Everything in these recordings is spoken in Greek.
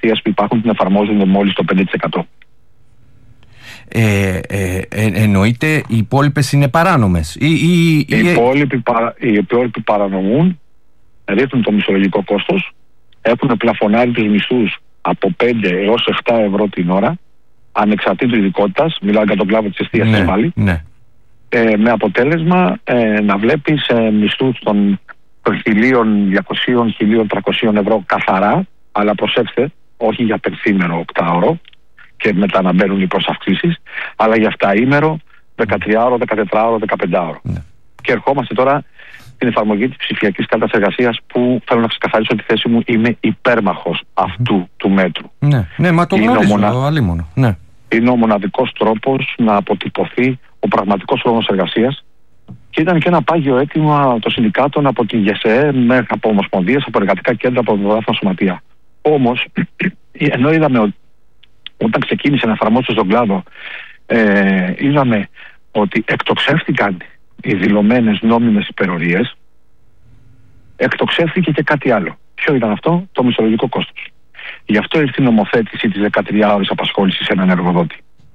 εστίασης που υπάρχουν την εφαρμόζουν μόλις το 5%. Εννοείται οι υπόλοιπες είναι παράνομες. Οι υπόλοιποι παρανομούν, ρίχνουν το μισθολογικό κόστος, έχουν πλαφονάρει τους μισθούς από 5 έως 7 ευρώ την ώρα, ανεξαρτήτου ειδικότητας, μιλάω για τον κλάδο της εστίασης πάλι, με αποτέλεσμα να βλέπεις μισθούς των 1.200, 1.300 ευρώ καθαρά, αλλά προσέξτε, όχι για πενθήμερο οκτάωρο και μετά να μπαίνουν οι προσαυξήσεις, αλλά για εφταήμερο, 13ωρο, 14ωρο, 15ωρο. Και ερχόμαστε τώρα στην εφαρμογή της ψηφιακής κάρτας εργασίας, που θέλω να ξεκαθαρίσω τη θέση μου, είμαι υπέρμαχος αυτού του μέτρου. Ναι, μα το γνωρίζω, αλίμονο. Ναι. Είναι ο μοναδικός τρόπος να αποτυπωθεί ο πραγματικός χρόνος εργασίας, και ήταν και ένα πάγιο αίτημα των συνδικάτων από τη ΓΕΣΕ, από ομοσπονδίες, από εργατικά κέντρα, από διδάφνα σωματεία. Όμως, ενώ είδαμε ότι όταν ξεκίνησε να εφαρμόζεται στον κλάδο, είδαμε ότι εκτοξεύτηκαν οι δηλωμένες νόμιμες υπερορίες, εκτοξεύτηκε και κάτι άλλο. Ποιο ήταν αυτό? Το μισθολογικό κόστος. Γι' αυτό ήρθε η νομοθέτηση της 13ωρης απασχόλησης σε έναν εργοδότη.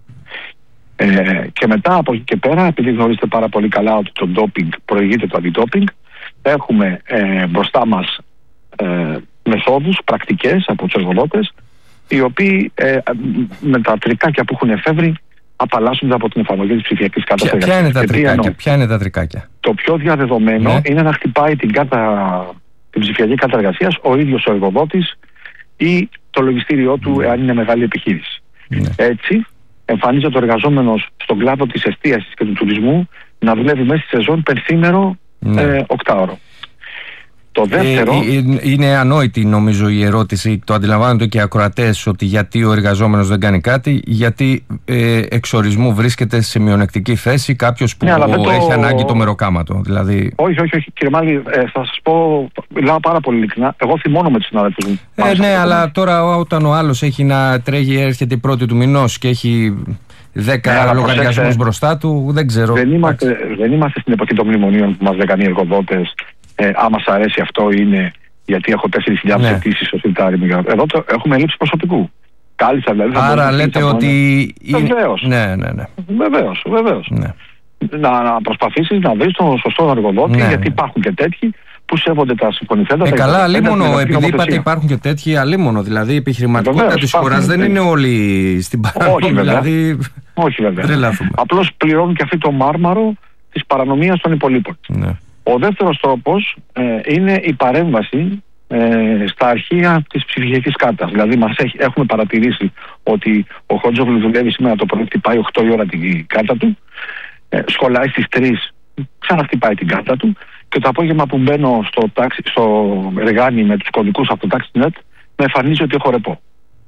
Και μετά από εκεί και πέρα, επειδή γνωρίζετε πάρα πολύ καλά ότι το ντόπινγκ προηγείται το αντιτόπινγκ, έχουμε μπροστά μας μεθόδους, πρακτικές από τους εργοδότες, οι οποίοι με τα τρικάκια που έχουν εφεύρει απαλλάσσονται από την εφαρμογή της ψηφιακής κάρτας εργασίας. Ποια είναι τα τρικάκια? Το πιο διαδεδομένο είναι να χτυπάει την ψηφιακή κάρτα εργασίας ο ίδιος ο εργοδότης ή το λογιστήριό του, εάν είναι μεγάλη επιχείρηση. Έτσι, εμφανίζεται ο εργαζόμενος στον κλάδο της εστίασης και του τουρισμού να δουλεύει μέσα στη σεζόν πενθήμερο οκτάωρο. Το δεύτερο... είναι ανόητη νομίζω η ερώτηση, το αντιλαμβάνονται και οι ακροατές, ότι γιατί ο εργαζόμενος δεν κάνει κάτι, γιατί εξορισμού βρίσκεται σε μειονεκτική θέση κάποιος που έχει ανάγκη το μεροκάματο. Δηλαδή... Όχι, κύριε Μάλη, θα σας πω, μιλάω πάρα πολύ ειλικρινά, εγώ θυμώνω με τους συναδέλφους μου. Ναι, αλλά τώρα όταν ο άλλος έχει να τρέχει, έρχεται η πρώτη του μηνός και έχει 10 λογαριασμούς μπροστά του, δεν ξέρω. Δεν είμαστε στην εποχή των μνημονίων που μας λέγανε οι εργοδότες, άμα σας αρέσει αυτό είναι γιατί έχω 4.000 αιτήσεις στο σιρτάρι μου. Εδώ έχουμε έλλειψη προσωπικού. Κάλυψα δηλαδή. Άρα λέτε ότι... Βεβαίως. Ναι. Βεβαίως. Ναι. Να προσπαθήσεις να βρεις τον σωστό εργοδότη, γιατί υπάρχουν και τέτοιοι που σέβονται τα συμφωνηθέντα. Καλά, αλίμονο, επειδή είπατε υπάρχουν και τέτοιοι, αλίμονο. Δηλαδή η επιχειρηματικότητα της χώρας δεν είναι όλοι στην παράνομη. Όχι βέβαια. Απλώς πληρώνουν και αυτοί το μάρμαρο της παρανομίας των υπολείπων. Ο δεύτερος τρόπος είναι η παρέμβαση στα αρχεία της ψηφιακής κάρτας. Δηλαδή έχουμε παρατηρήσει ότι ο Χότζογλου δουλεύει σήμερα το πρωί, χτυπάει 8 η ώρα την κάρτα του, σχολάει στις 3, ξαναχτυπάει την κάρτα του, και το απόγευμα που μπαίνω στο εργάνι με τους κωδικούς από το TaxiNet, με εμφανίζει ότι έχω ρεπό.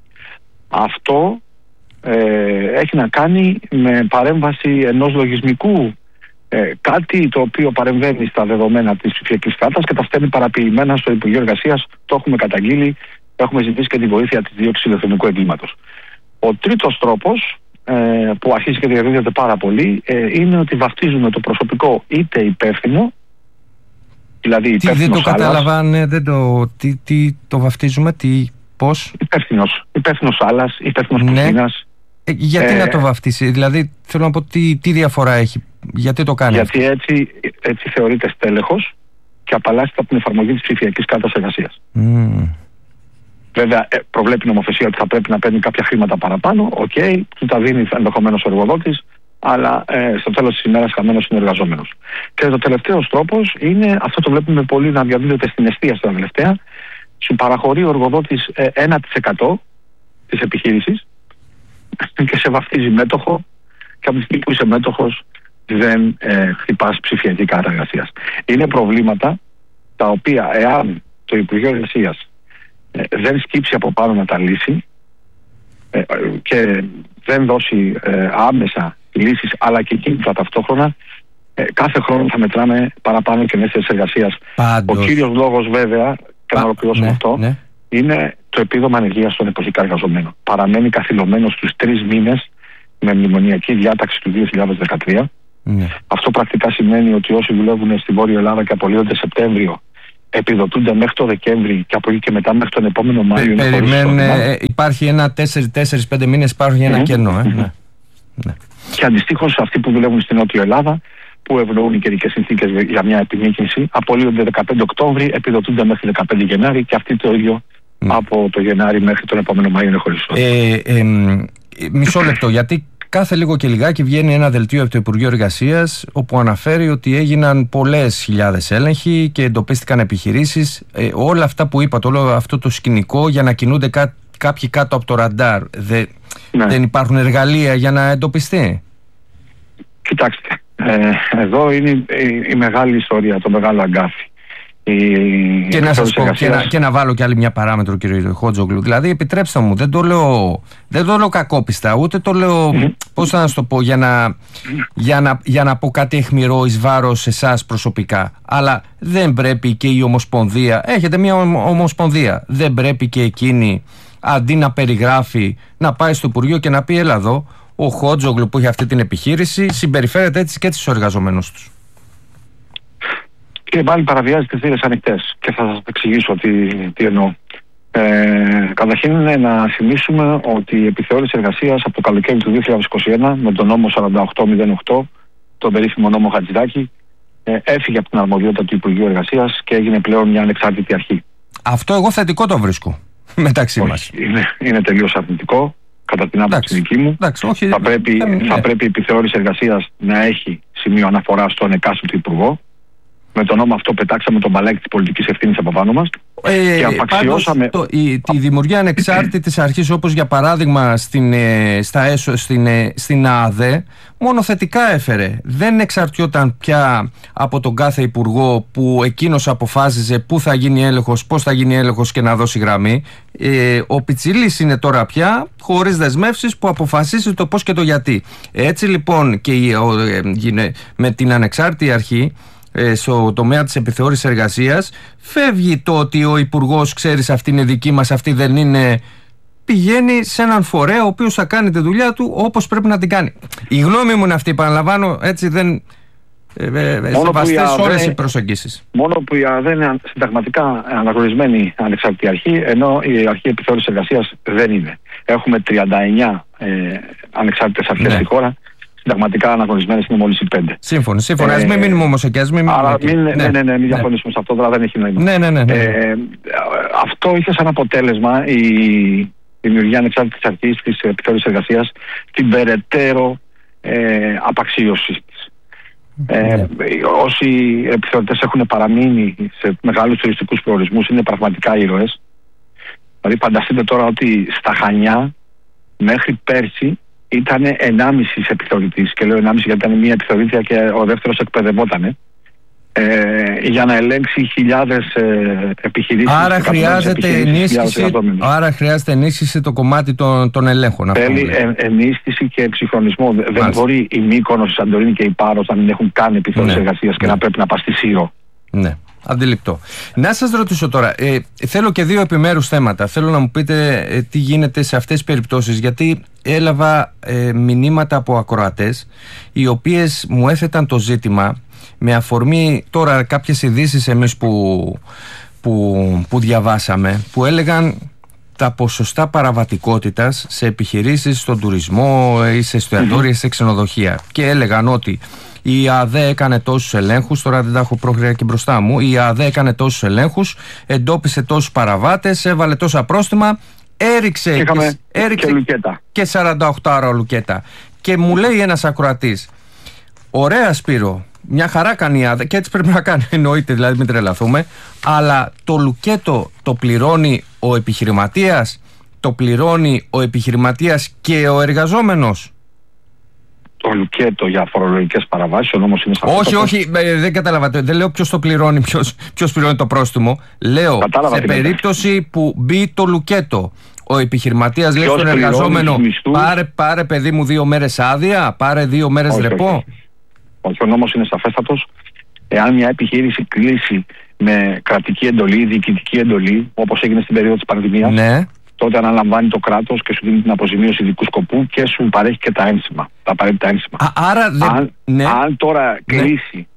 Αυτό έχει να κάνει με παρέμβαση ενός λογισμικού, κάτι το οποίο παρεμβαίνει στα δεδομένα της ψηφιακής κάρτας και τα στέλνει παραποιημένα στο Υπουργείο Εργασίας. Το έχουμε καταγγείλει, έχουμε ζητήσει και τη βοήθεια της δίωξης ηλεκτρονικού εγκλήματος. Ο τρίτος τρόπος, που αρχίζει και διαδίδεται πάρα πολύ, είναι ότι βαφτίζουμε το προσωπικό είτε υπεύθυνο, δηλαδή υπεύθυνος. Δεν το κατάλαβα, τι το βαφτίζουμε, πώς? Υπεύθυνος άλλας, υπεύθυνος κουζίνας. Γιατί να το βαφτίσει, δηλαδή θέλω να πω τι διαφορά έχει, γιατί το κάνει? Γιατί έτσι θεωρείται στέλεχος και απαλλάσσεται από την εφαρμογή της ψηφιακής κάρτας εργασίας. Βέβαια, προβλέπει η νομοθεσία ότι θα πρέπει να παίρνει κάποια χρήματα παραπάνω, του τα δίνει ενδεχομένως ο εργοδότης, αλλά στο τέλος της ημέρας χαμένος είναι ο εργαζόμενος. Και το τελευταίο τρόπος είναι, αυτό το βλέπουμε πολύ να διαδίδεται στην εστίαση τα τελευταία, σου παραχωρεί ο εργοδότης 1% της επιχείρησης και σε βαφτίζει μέτοχο, και από τη στιγμή που είσαι μέτοχος δεν χτυπάς ψηφιακή κάρτα εργασίας. Είναι προβλήματα τα οποία, εάν το Υπουργείο Εργασίας δεν σκύψει από πάνω να τα λύσει και δεν δώσει άμεσα λύσεις αλλά και κίνητρα ταυτόχρονα, κάθε χρόνο θα μετράμε παραπάνω και νέες θέσεις εργασίας. Ο κύριος λόγος βέβαια, και να ολοκληρώσουμε αυτό, είναι το επίδομα ανεργίας των εποχικά εργαζομένων. Παραμένει καθυλωμένο στους 3 μήνες με μνημονιακή διάταξη του 2013. Αυτό πρακτικά σημαίνει ότι όσοι δουλεύουν στη Βόρεια Ελλάδα και απολύονται Σεπτέμβριο επιδοτούνται μέχρι το Δεκέμβρη και από εκεί και μετά μέχρι τον επόμενο Μάιο. Υπάρχει ένα 4-5 μήνες, υπάρχει ένα κενό. Ναι. Και αντιστοίχως αυτοί που δουλεύουν στην Νότια Ελλάδα, που ευνοούν οι καιρικές συνθήκες για μια επιμήκυνση, απολύονται 15 Οκτώβρη, επιδοτούνται μέχρι 15 Γενάρη και αυτοί το ίδιο από το Γενάρη μέχρι τον επόμενο Μάιο είναι χωρίς μισό λεπτό, γιατί κάθε λίγο και λιγάκι βγαίνει ένα δελτίο από το Υπουργείο Εργασίας όπου αναφέρει ότι έγιναν πολλές χιλιάδες έλεγχοι και εντοπίστηκαν επιχειρήσεις. Όλα αυτά που είπατε, όλο αυτό το σκηνικό για να κινούνται κάποιοι κάτω από το ραντάρ, δεν υπάρχουν εργαλεία για να εντοπιστεί? Κοιτάξτε, εδώ είναι η μεγάλη ιστορία, το μεγάλο αγκάθι. Και να σας πω και να βάλω και άλλη μια παράμετρο, κύριε Χότζογλου. Δηλαδή, επιτρέψτε μου, δεν το λέω κακόπιστα, ούτε το λέω, πώς θα το πω, για να πω κάτι αιχμηρό εις βάρος εσάς προσωπικά. Αλλά δεν πρέπει και η Ομοσπονδία, έχετε μια Ομοσπονδία, δεν πρέπει και εκείνη, αντί να περιγράφει, να πάει στο Υπουργείο και να πει, έλα εδώ, ο Χότζογλου που έχει αυτή την επιχείρηση συμπεριφέρεται έτσι και έτσι στους εργαζομένους τους? Και πάλι παραβιάζεται θύρες ανοιχτές και θα σας εξηγήσω τι εννοώ. Καταρχήν να θυμίσουμε ότι η επιθεώρηση εργασίας από το καλοκαίρι του 2021 με τον νόμο 4808, τον περίφημο νόμο Χατζηδάκη, έφυγε από την αρμοδιότητα του Υπουργείου Εργασίας και έγινε πλέον μια ανεξάρτητη αρχή. Αυτό εγώ θετικό το βρίσκω μεταξύ μας. Είναι τελείως αρνητικό κατά την άποψη δική μου. Θα πρέπει η επιθεώρηση εργασίας να έχει σημείο αναφορά στον εκάστοτε υπουργό. Με τον νόμο αυτό πετάξαμε τον μπαλάκι της πολιτικής ευθύνης από πάνω μας και απαξιώσαμε... Τη δημιουργία ανεξάρτητης αρχής, όπως για παράδειγμα στην ΑΑΔΕ, μόνο θετικά έφερε. Δεν εξαρτιόταν πια από τον κάθε υπουργό που εκείνος αποφάσιζε πού θα γίνει έλεγχος, πώς θα γίνει έλεγχος και να δώσει γραμμή. Ο Πιτσιλής είναι τώρα πια χωρίς δεσμεύσεις που αποφασίζει το πώς και το γιατί. Έτσι λοιπόν και με την ανεξάρτητη αρχή στο τομέα της επιθεώρησης εργασίας φεύγει το ότι ο υπουργός, ξέρεις, αυτή είναι δική μας, αυτή δεν είναι. Πηγαίνει σε έναν φορέα ο οποίος θα κάνει τη δουλειά του όπως πρέπει να την κάνει. Η γνώμη μου είναι αυτή, επαναλαμβάνω, έτσι δεν σεβαστές όλες οι προσεγγίσεις. Μόνο που η ΑΔΕ είναι συνταγματικά αναγνωρισμένη ανεξάρτητη αρχή, ενώ η αρχή επιθεώρησης εργασίας δεν είναι. Έχουμε 39 ανεξάρτητες αρχές στη χώρα. Συνταγματικά αναγνωρισμένες είναι μόλις οι 5. Σύμφωνοι. Ας μην μείνουμε όμως εκεί. Μην διαφωνήσουμε σε αυτό, τώρα δεν έχει νόημα. Αυτό είχε σαν αποτέλεσμα η δημιουργία ανεξάρτητης αρχής της επιθεώρησης εργασίας την περαιτέρω απαξίωση της. Όσοι επιθεωρητές έχουν παραμείνει σε μεγάλους τουριστικούς προορισμούς είναι πραγματικά ήρωες. Δηλαδή φανταστείτε τώρα ότι στα Χανιά μέχρι πέρσι ήταν 1,5 επιθεωρητής, και λέω 1,5 γιατί ήταν μία επιθεωρήτρια και ο δεύτερος εκπαιδευότανε, για να ελέγξει χιλιάδες επιχειρήσεις. Άρα χρειάζεται ενίσχυση το κομμάτι των ελέγχων. Θέλει ενίσχυση και εξυγχρονισμό. Δεν μπορεί η Μύκονος, η Σαντορίνη και η Πάρος να μην έχουν κάνει επιθεώρηση εργασίας και να πρέπει να πας στη Σύρο. Ναι. Αντιληπτό. Να σας ρωτήσω τώρα, θέλω και δύο επιμέρους θέματα. Θέλω να μου πείτε τι γίνεται σε αυτές τις περιπτώσεις, γιατί έλαβα μηνύματα από ακροατές οι οποίες μου έθεταν το ζήτημα με αφορμή τώρα κάποιες ειδήσεις εμείς που διαβάσαμε, που έλεγαν τα ποσοστά παραβατικότητας σε επιχειρήσεις, στον τουρισμό ή σε εστιατόρια, σε ξενοδοχεία, και έλεγαν ότι η ΑΔΕ έκανε τόσους ελέγχους, τώρα δεν τα έχω πρόχειρα και μπροστά μου, η ΑΔΕ έκανε τόσους ελέγχους, εντόπισε τόσους παραβάτες, έβαλε τόσα πρόστιμα, έριξε και 48 ώρα λουκέτα. Και μου λέει ένας ακροατής, ωραία Σπύρο, μια χαρά κάνει η ΑΔΕ και έτσι πρέπει να κάνει, εννοείται, δηλαδή μην τρελαθούμε, αλλά το λουκέτο το πληρώνει ο επιχειρηματίας, το πληρώνει ο επιχειρηματίας και ο εργαζόμενος? Το λουκέτο για φορολογικές παραβάσεις, ο νόμος είναι σαφές. Όχι, δεν καταλαβαίνετε. Δεν λέω ποιος το πληρώνει, ποιος πληρώνει το πρόστιμο. Λέω σε περίπτωση που μπει το λουκέτο, ο επιχειρηματίας λέει στον εργαζόμενο, πάρε παιδί μου 2 μέρες άδεια, πάρε 2 μέρες ρεπό. Όχι, ο νόμος είναι σαφέστατος. Εάν μια επιχείρηση κλείσει με κρατική εντολή, διοικητική εντολή, όπως έγινε στην περίοδο της πανδημίας, ναι, τότε αναλαμβάνει το κράτος και σου δίνει την αποζημίωση ειδικού σκοπού και σου παρέχει και τα ένσημα, τα απαραίτητα ένσημα. Αν τώρα κλείσει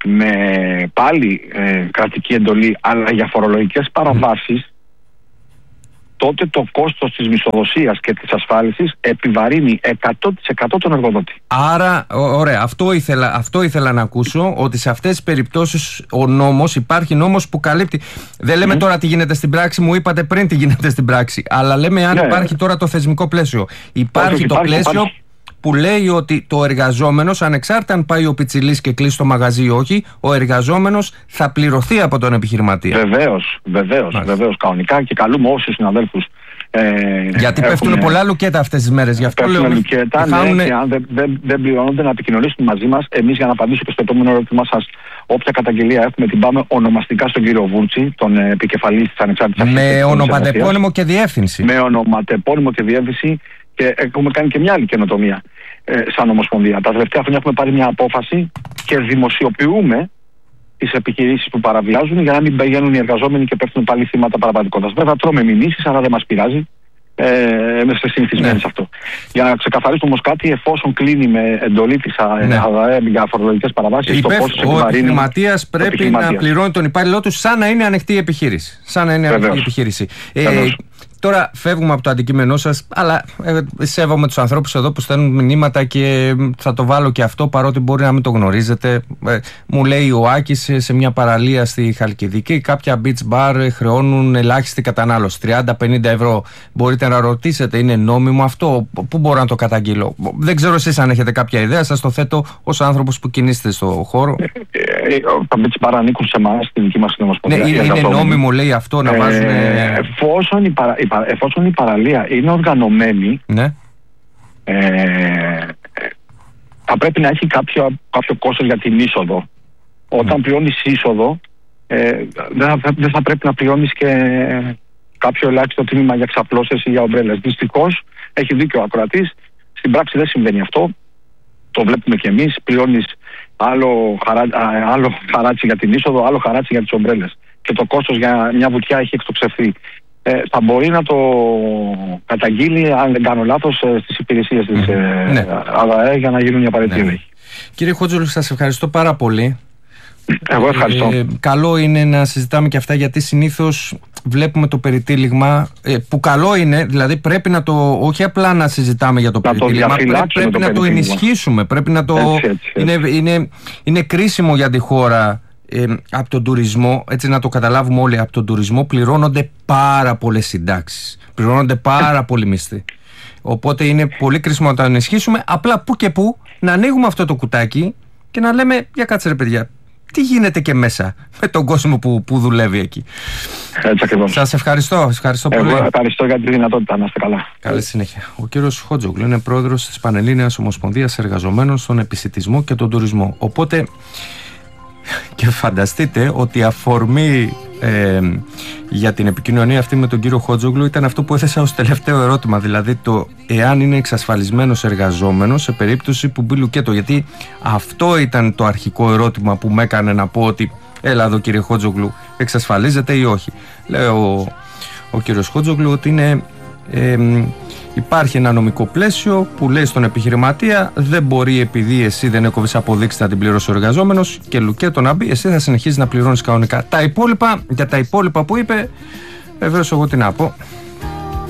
με πάλι κρατική εντολή, αλλά για φορολογικές παραβάσεις, τότε το κόστος της μισθοδοσίας και της ασφάλισης επιβαρύνει 100% τον εργοδότη. Άρα, ωραία, αυτό ήθελα να ακούσω, ότι σε αυτές τις περιπτώσεις ο νόμος, υπάρχει νόμος που καλύπτει. Δεν λέμε τώρα τι γίνεται στην πράξη, μου είπατε πριν τι γίνεται στην πράξη, αλλά λέμε αν υπάρχει τώρα το θεσμικό πλαίσιο. Υπάρχει το πλαίσιο που λέει ότι το εργαζόμενος, ανεξάρτητα αν πάει ο πιτσιλής και κλείσει το μαγαζί ή όχι, ο εργαζόμενος θα πληρωθεί από τον επιχειρηματία. Βεβαίως, κανονικά, και καλούμε όσους συναδέλφους. Γιατί πέφτουν πολλά λουκέτα αυτές τις μέρες. Γι' αυτό λέω. Λουκέτα, και αν δεν πληρώνονται, να επικοινωνήσουν μαζί μας. Εμείς, για να απαντήσω και στο επόμενο ερώτημά σας, όποια καταγγελία έχουμε, την πάμε ονομαστικά στον κύριο Βούρτσι, τον επικεφαλής της Ανεξάρτητης Αρχής. Με ονοματεπώνυμο και διεύθυνση. Με ονοματεπώνυμο και διεύθυνση. Και έχουμε κάνει και μια άλλη καινοτομία σαν Ομοσπονδία. Τα τελευταία χρόνια έχουμε πάρει μια απόφαση και δημοσιοποιούμε τις επιχειρήσεις που παραβιάζουν, για να μην πηγαίνουν οι εργαζόμενοι και πέφτουν πάλι θύματα παραβατικότητας. Βέβαια, τρώμε μηνύσεις, αλλά δεν μας πειράζει. Είμαστε συνηθισμένοι σε αυτό. Για να ξεκαθαρίσουμε όμως κάτι, εφόσον κλείνει με εντολή της ΑΔΑΕ για φορολογικές παραβάσεις, ο επιχειρηματίας πρέπει να πληρώνει τον υπάλληλό του σαν να είναι ανοιχτή η επιχείρηση. Τώρα φεύγουμε από το αντικείμενό σας, αλλά σέβομαι τους ανθρώπους εδώ που στέλνουν μηνύματα και θα το βάλω και αυτό, παρότι μπορεί να μην το γνωρίζετε. Μου λέει ο Άκης, σε μια παραλία στη Χαλκιδική, κάποια beach bar χρεώνουν ελάχιστη κατανάλωση, 30-50 ευρώ. Μπορείτε να ρωτήσετε, είναι νόμιμο αυτό? Πού μπορώ να το καταγγείλω? Δεν ξέρω εσείς αν έχετε κάποια ιδέα, σας το θέτω ως άνθρωπος που κινείστε στο χώρο. Τα beach bar ανήκουν σε εμάς, στη δική μας Ομοσπονδία. Είναι νόμιμο, λέει αυτό, να βάζουν. Εφόσον η παραλία είναι οργανωμένη, θα πρέπει να έχει κάποιο κόστος για την είσοδο. Όταν πληρώνεις είσοδο, δεν θα πρέπει να πληρώνεις και κάποιο ελάχιστο τίμημα για ξαπλώσεις ή για ομπρέλες. Δυστυχώς, έχει δίκιο ο ακροατής, στην πράξη δεν συμβαίνει αυτό. Το βλέπουμε και εμείς. Πληρώνεις άλλο χαράτσι για την είσοδο, άλλο χαράτσι για τις ομπρέλες. Και το κόστος για μια βουτιά έχει εκτοξευθεί. Θα μπορεί να το καταγγείλει, αν δεν κάνω λάθος, στις υπηρεσίες της ΑΔΑΕ για να γίνουν οι απαραίτητοι έλεγχοι. Κύριε Χότζογλου, σας ευχαριστώ πάρα πολύ. Εγώ ευχαριστώ. Καλό είναι να συζητάμε και αυτά, γιατί συνήθως βλέπουμε το περιτύλιγμα, που καλό είναι, δηλαδή πρέπει να το, όχι απλά να συζητάμε για το περιτύλιγμα, πρέπει να το ενισχύσουμε, πρέπει να το, είναι κρίσιμο για τη χώρα. Από τον τουρισμό, έτσι να το καταλάβουμε όλοι, από τον τουρισμό πληρώνονται πάρα πολλές συντάξεις, πληρώνονται πάρα πολλοί μισθοί. Οπότε είναι πολύ κρίσιμο να το ενισχύσουμε. Απλά που και που να ανοίγουμε αυτό το κουτάκι και να λέμε, για κάτσε ρε παιδιά, τι γίνεται και μέσα με τον κόσμο που δουλεύει εκεί. Έτσι ακριβώς. Σας ευχαριστώ πολύ. Εγώ ευχαριστώ για τη δυνατότητα, να είστε καλά. Καλή συνέχεια. Ο κύριος Χότζογλου είναι πρόεδρος της Πανελλήνιας Ομοσπονδίας Εργαζομένων στον Επισιτισμό και τον Τουρισμό. Οπότε, και φανταστείτε ότι αφορμή για την επικοινωνία αυτή με τον κύριο Χότζογλου ήταν αυτό που έθεσα ως τελευταίο ερώτημα, δηλαδή το εάν είναι εξασφαλισμένος εργαζόμενος σε περίπτωση που μπει λουκέτο, γιατί αυτό ήταν το αρχικό ερώτημα που με έκανε να πω ότι έλα εδώ κύριε Χότζογλου, εξασφαλίζεται ή όχι. Λέει ο κύριος Χότζογλου ότι είναι υπάρχει ένα νομικό πλαίσιο που λέει στον επιχειρηματία, δεν μπορεί επειδή εσύ δεν έκοβες αποδείξεις να την πληρώσει ο εργαζόμενος και λουκέτο να μπει, εσύ θα συνεχίσεις να πληρώνεις κανονικά. Για τα υπόλοιπα που είπε, βεβαίως εγώ τι να πω.